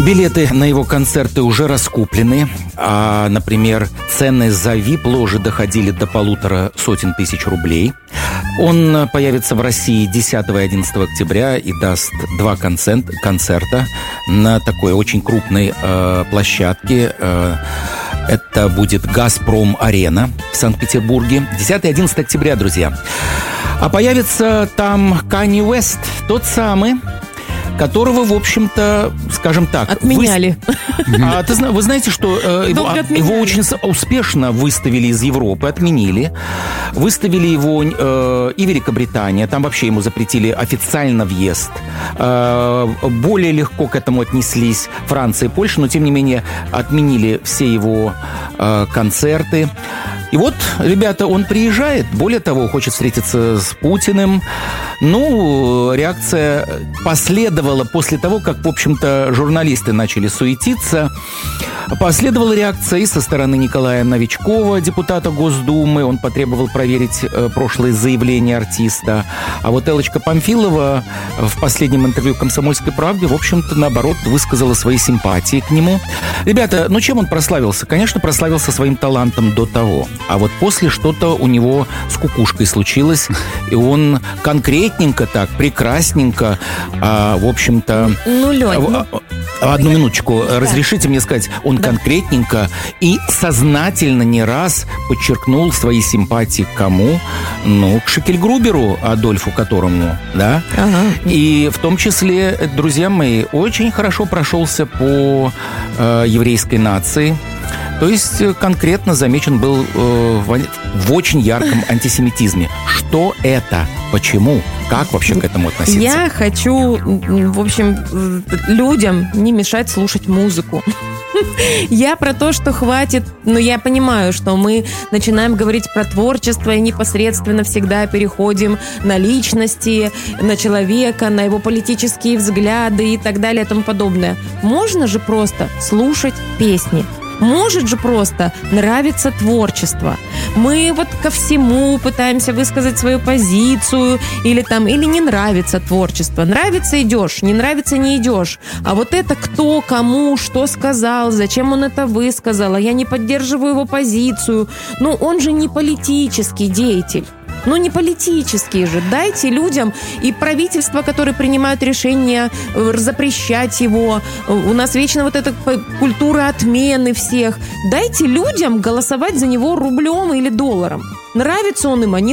Билеты на его концерты уже раскуплены. Например, цены за VIP-ложи доходили до 150 тысяч рублей. Он появится в России 10 и 11 октября и даст 2 концерта на такой очень крупной площадке. Это будет «Газпром-арена» в Санкт-Петербурге. 10 и 11 октября, друзья. А появится там Канье Уэст, тот самый, которого, в общем-то, скажем так... Отменяли. Вы знаете, что его очень успешно выставили из Европы, отменили. Выставили его и Великобритания, там вообще ему запретили официально въезд. Более легко к этому отнеслись Франция и Польша, но, тем не менее, отменили все его концерты. И вот, ребята, он приезжает, более того, хочет встретиться с Путиным. Реакция последовала после того, как, в общем-то, журналисты начали суетиться. Последовала реакция и со стороны Николая Новичкова, депутата Госдумы. Он потребовал проверить прошлые заявления артиста. А вот Эллочка Памфилова в последнем интервью «Комсомольской правде», в общем-то, наоборот, высказала свои симпатии к нему. Ребята, чем он прославился? Конечно, прославился своим талантом до того. А вот после что-то у него с кукушкой случилось, и он конкретненько так, прекрасненько, в общем-то... Лёнь, одну минуточку, разрешите мне сказать, он конкретненько и сознательно не раз подчеркнул свои симпатии к кому? К Шекельгруберу, Адольфу которому, да? Ага. И в том числе, друзья мои, очень хорошо прошелся по еврейской нации. То есть конкретно замечен был в очень ярком антисемитизме. Что это? Почему? Как вообще к этому относиться? Я хочу, в общем, людям не мешать слушать музыку. Я про то, что хватит, я понимаю, что мы начинаем говорить про творчество и непосредственно всегда переходим на личности, на человека, на его политические взгляды и так далее и тому подобное. Можно же просто слушать песни. Может же просто нравиться творчество. Мы ко всему пытаемся высказать свою позицию или не нравится творчество. Нравится — идешь, не нравится — не идешь. А вот это кто, кому, что сказал, зачем он это высказал, а я не поддерживаю его позицию. Он же не политический деятель. Не политические же. Дайте людям и правительства, которые принимают решения запрещать его. У нас вечно эта культура отмены всех. Дайте людям голосовать за него рублем или долларом. Нравится он им, они